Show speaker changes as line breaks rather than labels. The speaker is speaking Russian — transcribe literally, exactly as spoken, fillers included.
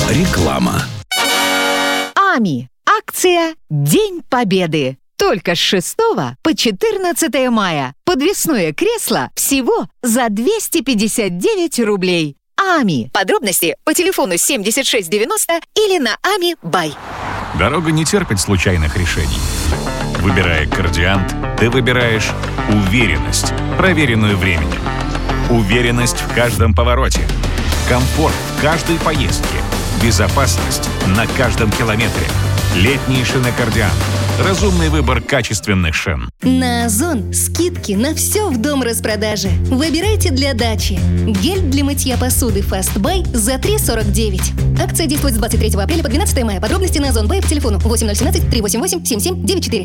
Реклама.
АМИ. Акция «День Победы». Только с шестого по четырнадцатое мая. Подвесное кресло всего за двести пятьдесят девять рублей. АМИ. Подробности по телефону семьдесят шесть девяносто или на ами бай.
Дорога не терпит случайных решений. Выбирая Кардиант, ты выбираешь уверенность, проверенную временем. Уверенность в каждом повороте. Комфорт в каждой поездке. Безопасность на каждом километре. Летние шины Кардиант. Разумный выбор качественных шин.
На Озон скидки на все в дом распродажи. Выбирайте для дачи. Гель для мытья посуды Fastbuy за три сорок девять. Акция действует с двадцать третьего апреля по двенадцатое мая. Подробности на Озон Бай по телефону восемь ноль один семь три восемь восемь семь семь девять четыре.